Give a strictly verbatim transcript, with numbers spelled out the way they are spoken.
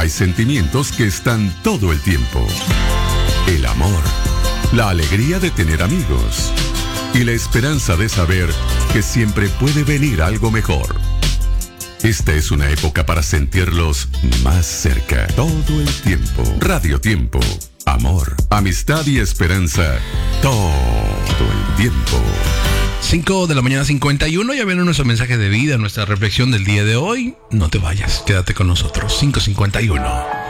hay sentimientos que están todo el tiempo. El amor, la alegría de tener amigos y la esperanza de saber que siempre puede venir algo mejor. Esta es una época para sentirlos más cerca, todo el tiempo. Radio Tiempo, amor, amistad y esperanza, todo el tiempo. cinco de la mañana cincuenta y uno, ya viene nuestro mensaje de vida, nuestra reflexión del día de hoy. No te vayas, quédate con nosotros. cinco cincuenta y uno.